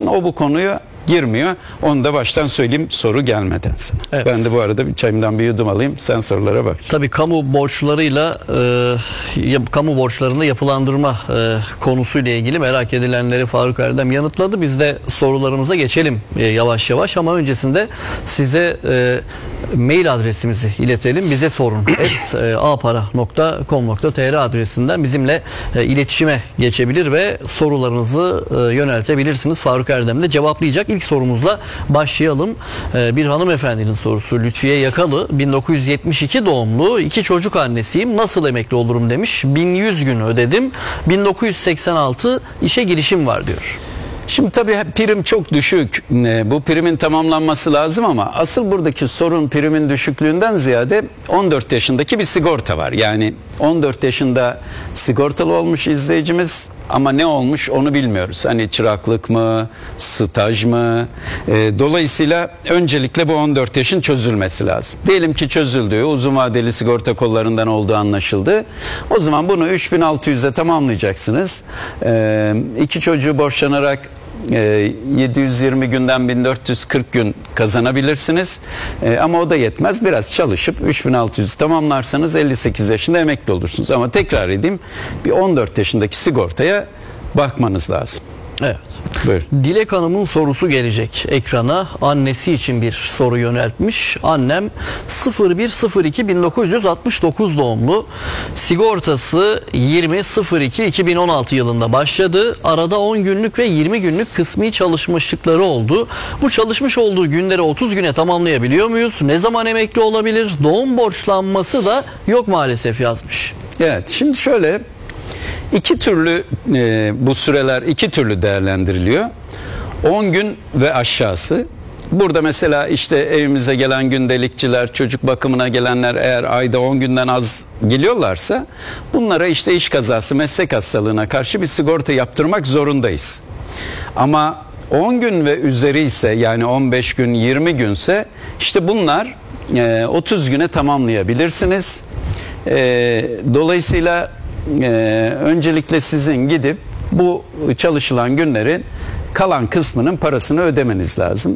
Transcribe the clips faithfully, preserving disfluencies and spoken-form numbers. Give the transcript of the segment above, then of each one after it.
O bu konuya girmiyor. Onu da baştan söyleyeyim soru gelmeden sana. Evet. Ben de bu arada bir çayımdan bir yudum alayım. Sen sorulara bak. Tabii kamu borçlarıyla e, yap, kamu borçlarını yapılandırma e, konusuyla ilgili merak edilenleri Faruk Erdem yanıtladı. Biz de sorularımıza geçelim e, yavaş yavaş ama öncesinde size e, mail adresimizi iletelim. Bize sorun et apara nokta com nokta tr adresinden bizimle e, iletişime geçebilir ve sorularınızı e, yöneltebilirsiniz. Faruk Erdem de cevaplayacak. İlk sorumuzla başlayalım. E, bir hanımefendinin sorusu. Lütfiye Yakalı, bin dokuz yüz yetmiş iki doğumlu, iki çocuk annesiyim. Nasıl emekli olurum demiş. bin yüz gün ödedim. bin dokuz yüz seksen altı işe girişim var diyor. Şimdi tabii prim çok düşük. Bu primin tamamlanması lazım ama asıl buradaki sorun primin düşüklüğünden ziyade on dört yaşındaki bir sigorta var. Yani on dört yaşında sigortalı olmuş izleyicimiz ama ne olmuş onu bilmiyoruz. Hani çıraklık mı, staj mı? Dolayısıyla öncelikle bu on dört yaşın çözülmesi lazım. Diyelim ki çözüldü, uzun vadeli sigorta kollarından olduğu anlaşıldı. O zaman bunu üç bin altı yüze tamamlayacaksınız. İki çocuğu borçlanarak yedi yüz yirmi günden bin dört yüz kırk gün kazanabilirsiniz. Ama o da yetmez. Biraz çalışıp üç bin altı yüzü tamamlarsanız elli sekiz yaşında emekli olursunuz. Ama tekrar edeyim, bir on dört yaşındaki sigortaya bakmanız lazım. Evet. Buyur. Dilek Hanım'ın sorusu gelecek ekrana. Annesi için bir soru yöneltmiş. Annem sıfır bir sıfır iki bin dokuz yüz altmış dokuz doğumlu. Sigortası yirmi sıfır iki iki bin on altı yılında başladı. Arada on günlük ve yirmi günlük kısmi çalışmışlıkları oldu. Bu çalışmış olduğu günleri otuz güne tamamlayabiliyor muyuz? Ne zaman emekli olabilir? Doğum borçlanması da yok maalesef yazmış. Evet, şimdi şöyle iki türlü e, bu süreler iki türlü değerlendiriliyor. on gün ve aşağısı. Burada mesela işte evimize gelen gündelikçiler, çocuk bakımına gelenler eğer ayda on günden az geliyorlarsa bunlara işte iş kazası, meslek hastalığına karşı bir sigorta yaptırmak zorundayız. Ama on gün ve üzeri ise, yani on beş gün, yirmi günse işte bunlar e, otuz güne tamamlayabilirsiniz. E, dolayısıyla Ee, öncelikle sizin gidip bu çalışılan günlerin kalan kısmının parasını ödemeniz lazım.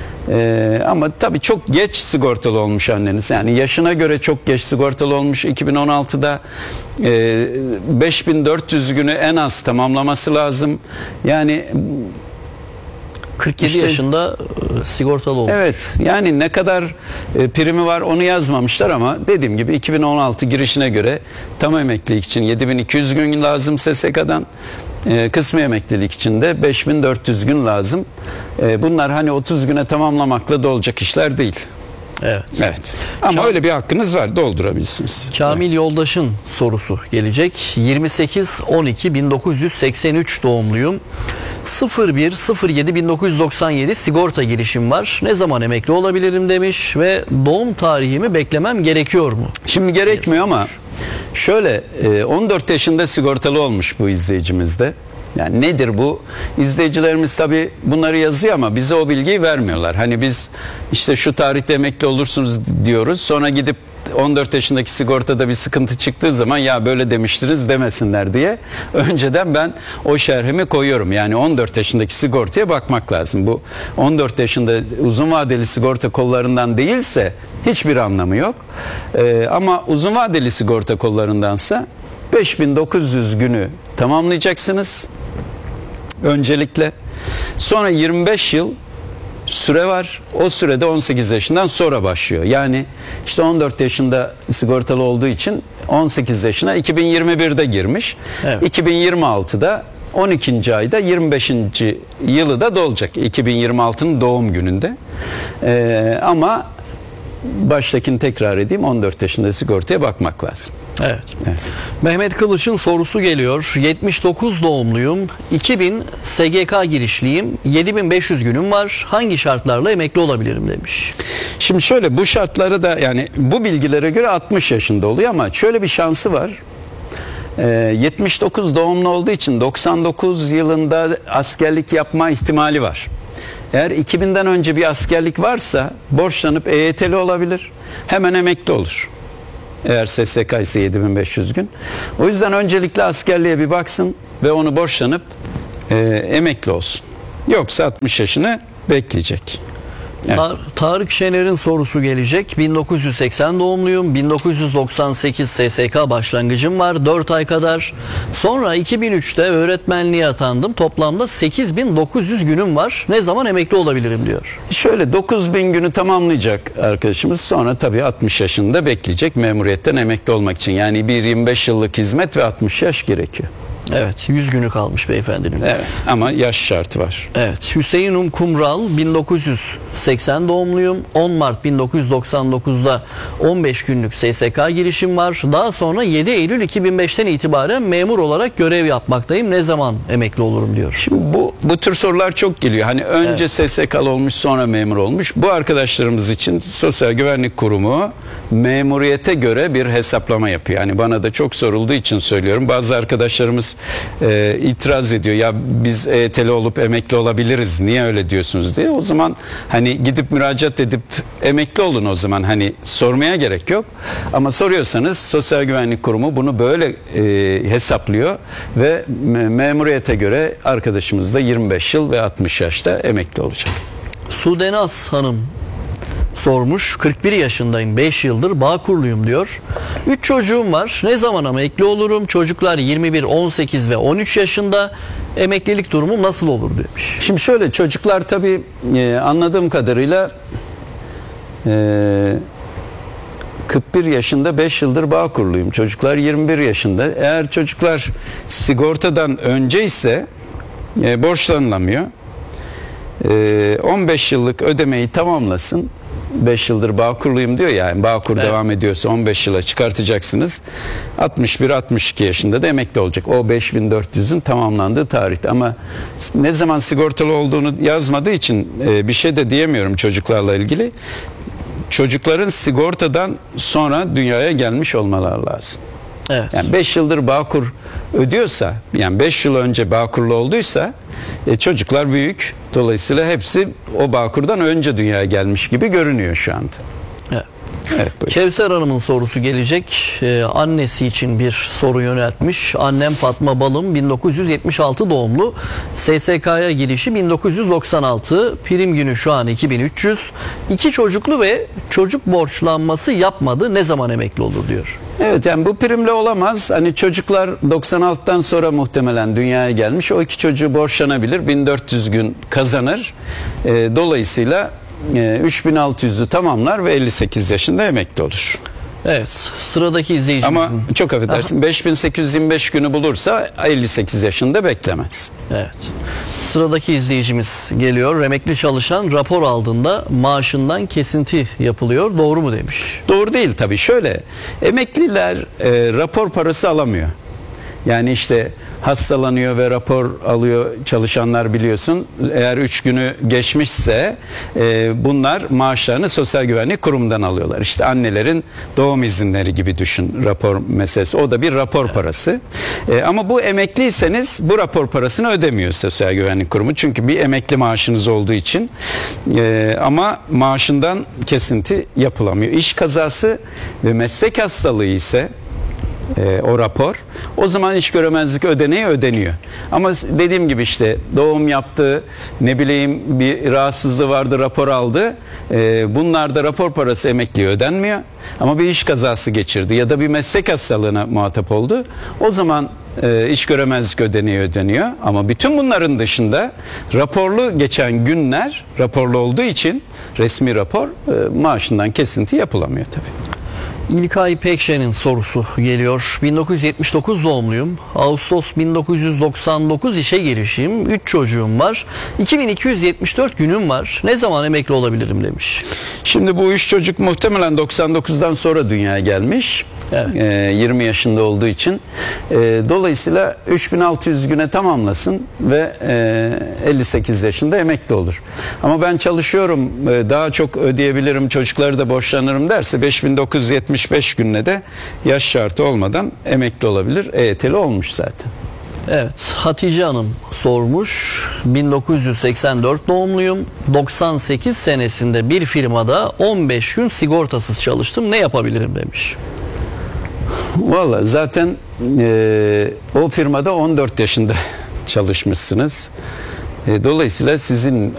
Ee, ama tabii çok geç sigortalı olmuş anneniz, yani yaşına göre çok geç sigortalı olmuş. iki bin on altıda e, beş bin dört yüz günü en az tamamlaması lazım. Yani kırk yedi işte, yaşında sigortalı olmuş. Evet, yani ne kadar e, primi var onu yazmamışlar ama dediğim gibi iki bin on altı girişine göre tam emeklilik için yedi bin iki yüz gün lazım S S K'dan. E, kısmi emeklilik için de beş bin dört yüz gün lazım. E, bunlar hani otuz güne tamamlamakla da olacak işler değil. Evet. Evet. Ama Kam- öyle bir hakkınız var, doldurabilirsiniz. Kamil evet. Yoldaş'ın sorusu gelecek. yirmi sekiz on iki bin dokuz yüz seksen üç doğumluyum. sıfır bir sıfır yedi bin dokuz yüz doksan yedi sigorta girişim var. Ne zaman emekli olabilirim demiş ve doğum tarihimi beklemem gerekiyor mu? Şimdi gerekmiyor ama şöyle on dört yaşında sigortalı olmuş bu izleyicimiz de. Yani nedir bu? İzleyicilerimiz tabii bunları yazıyor ama bize o bilgiyi vermiyorlar. Hani biz işte şu tarihte emekli olursunuz diyoruz. Sonra gidip on dört yaşındaki sigortada bir sıkıntı çıktığı zaman ya böyle demiştiniz demesinler diye önceden ben o şerhimi koyuyorum. Yani on dört yaşındaki sigortaya bakmak lazım. Bu on dört yaşında uzun vadeli sigorta kollarından değilse hiçbir anlamı yok. Ee, ama uzun vadeli sigorta kollarındansa beş bin dokuz yüz günü tamamlayacaksınız öncelikle. Sonra yirmi beş yıl süre var. O sürede on sekiz yaşından sonra başlıyor. Yani işte on dört yaşında sigortalı olduğu için on sekiz yaşına iki bin yirmi birde girmiş. Evet. iki bin yirmi altıda on ikinci ayda yirmi beşinci yılı da dolacak. iki bin yirmi altının doğum gününde. Ee, ama baştakini tekrar edeyim, on dört yaşında sigortaya bakmak lazım. Evet. Evet. Mehmet Kılıç'ın sorusu geliyor. yetmiş dokuz doğumluyum. iki bin S G K girişliyim. yedi bin beş yüz günüm var. Hangi şartlarla emekli olabilirim demiş. Şimdi şöyle, bu şartları da yani bu bilgilere göre altmış yaşında oluyor ama şöyle bir şansı var. Ee, yetmiş dokuz doğumlu olduğu için doksan dokuz yılında askerlik yapma ihtimali var. Eğer iki binden önce bir askerlik varsa borçlanıp E Y T'li olabilir. Hemen emekli olur. Eğer S S K ise yedi bin beş yüz gün. O yüzden öncelikle askerliğe bir baksın ve onu borçlanıp e, emekli olsun. Yoksa altmış yaşını bekleyecek. Evet. Tar- Tarık Şener'in sorusu gelecek. bin dokuz yüz seksen doğumluyum. bin dokuz yüz doksan sekiz S S K başlangıcım var. dört ay kadar. Sonra iki bin üçte öğretmenliğe atandım. Toplamda sekiz bin dokuz yüz günüm var. Ne zaman emekli olabilirim diyor. Şöyle dokuz bin günü tamamlayacak arkadaşımız, sonra tabii altmış yaşında bekleyecek memuriyetten emekli olmak için. Yani bir yirmi beş yıllık hizmet ve altmış yaş gerekiyor. Evet, yüz günü kalmış beyefendinin. Evet, ama yaş şartı var. Evet, Hüseyin Um Kumral, bin dokuz yüz seksen doğumluyum. on Mart bin dokuz yüz doksan dokuzda on beş günlük S S K girişim var. Daha sonra yedi Eylül iki bin beşten itibaren memur olarak görev yapmaktayım. Ne zaman emekli olurum diyor. Şimdi bu bu tür sorular çok geliyor. Hani önce Evet. S S K'lı olmuş, sonra memur olmuş. Bu arkadaşlarımız için Sosyal Güvenlik Kurumu memuriyete göre bir hesaplama yapıyor. Yani bana da çok sorulduğu için söylüyorum. Bazı arkadaşlarımız e, itiraz ediyor. Ya biz E Y T'li olup emekli olabiliriz. Niye öyle diyorsunuz diye. O zaman hani gidip müracaat edip emekli olun o zaman. Hani sormaya gerek yok. Ama soruyorsanız Sosyal Güvenlik Kurumu bunu böyle e, hesaplıyor ve me- memuriyete göre arkadaşımız da yirmi beş yıl ve altmış yaşta emekli olacak. Sudenaz Hanım sormuş. kırk bir yaşındayım. beş yıldır Bağkurluyum diyor. üç çocuğum var. Ne zaman emekli olurum? Çocuklar yirmi bir, on sekiz ve on üç yaşında. Emeklilik durumum nasıl olur demiş. Şimdi şöyle, çocuklar tabii e, anladığım kadarıyla e, kırk bir yaşında, beş yıldır Bağkurluyum. Çocuklar yirmi bir yaşında. Eğer çocuklar sigortadan önce ise e, borçlanılamıyor. E, on beş yıllık ödemeyi tamamlasın. beş yıldır Bağkurluyum diyor ya, yani Bağkur Evet. devam ediyorsa on beş yıla çıkartacaksınız. altmış bir altmış iki yaşında da emekli olacak. O beş bin dört yüzün tamamlandığı tarihte. Ama ne zaman sigortalı olduğunu yazmadığı için e, bir şey de diyemiyorum çocuklarla ilgili. Çocukların sigortadan sonra dünyaya gelmiş olmaları lazım. Evet. Yani beş yıldır Bağkur ödüyorsa, yani beş yıl önce Bağkurlu olduysa e, çocuklar büyük. Dolayısıyla hepsi o Bağkur'dan önce dünyaya gelmiş gibi görünüyor şu anda. Evet. Evet, buyurun. Kevser Hanım'ın sorusu gelecek. Ee, annesi için bir soru yöneltmiş. Annem Fatma Balım, bin dokuz yüz yetmiş altı doğumlu. S S K'ya girişi bin dokuz yüz doksan altı. Prim günü şu an iki bin üç yüz. İki çocuklu ve çocuk borçlanması yapmadı. Ne zaman emekli olur diyor. Evet, yani bu primle olamaz. Hani çocuklar doksan altıdan sonra muhtemelen dünyaya gelmiş. O iki çocuğu borçlanabilir. bin dört yüz gün kazanır. E, dolayısıyla e, üç bin altı yüzü tamamlar ve elli sekiz yaşında emekli olur. Evet, sıradaki izleyicimizin. Ama çok affedersin, beş bin sekiz yüz yirmi beş günü bulursa elli sekiz yaşında beklemez. Evet. Sıradaki izleyicimiz geliyor. Emekli çalışan rapor aldığında maaşından kesinti yapılıyor. Doğru mu demiş. Doğru değil tabii. Şöyle, emekliler e, rapor parası alamıyor. Yani işte hastalanıyor ve rapor alıyor çalışanlar, biliyorsun. Eğer üç günü geçmişse e, bunlar maaşlarını Sosyal Güvenlik Kurumu'ndan alıyorlar. İşte annelerin doğum izinleri gibi düşün rapor meselesi. O da bir rapor parası. E, ama bu emekliyseniz bu rapor parasını ödemiyor Sosyal Güvenlik Kurumu. Çünkü bir emekli maaşınız olduğu için. E, ama maaşından kesinti yapılamıyor. İş kazası ve meslek hastalığı ise E, o rapor, o zaman iş göremezlik ödeneği ödeniyor. Ama dediğim gibi işte doğum yaptı, ne bileyim bir rahatsızlığı vardı, rapor aldı. E, bunlar da rapor parası emekliye ödenmiyor. Ama bir iş kazası geçirdi ya da bir meslek hastalığına muhatap oldu. O zaman e, iş göremezlik ödeneği ödeniyor. Ama bütün bunların dışında raporlu geçen günler, raporlu olduğu için resmi rapor, e, maaşından kesinti yapılamıyor tabii. İlkay Pekşen'in sorusu geliyor. bin dokuz yüz yetmiş dokuz doğumluyum. Ağustos bin dokuz yüz doksan dokuz işe girişim. üç çocuğum var. iki bin iki yüz yetmiş dört günüm var. Ne zaman emekli olabilirim demiş. Şimdi bu üç çocuk muhtemelen doksan dokuzdan sonra dünyaya gelmiş. Evet. Ee, yirmi yaşında olduğu için. Ee, dolayısıyla üç bin altı yüz güne tamamlasın ve e, elli sekiz yaşında emekli olur. Ama ben çalışıyorum, e, daha çok ödeyebilirim, çocukları da borçlanırım derse beş bin dokuz yüz yetmiş beş gününe de yaş şartı olmadan emekli olabilir. E Y T'li olmuş zaten. Evet, Hatice Hanım sormuş. bin dokuz yüz seksen dört doğumluyum. doksan sekiz senesinde bir firmada on beş gün sigortasız çalıştım. Ne yapabilirim demiş. Valla zaten e, o firmada on dört yaşında çalışmışsınız. E, dolayısıyla sizin